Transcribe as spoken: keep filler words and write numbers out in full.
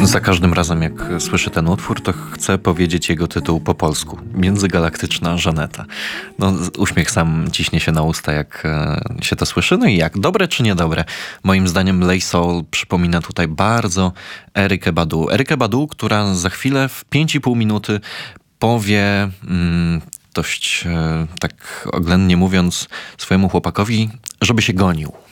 Za każdym razem, jak słyszę ten utwór, to chcę powiedzieć jego tytuł po polsku. Międzygalaktyczna Żaneta. No, uśmiech sam ciśnie się na usta, jak e, się to słyszy. No i jak? Dobre czy niedobre? Moim zdaniem Lay Soul przypomina tutaj bardzo Erykę Badu. Erykę Badu, która za chwilę w pięć i pół minuty powie... Mm, dość e, tak oględnie mówiąc swojemu chłopakowi, żeby się gonił.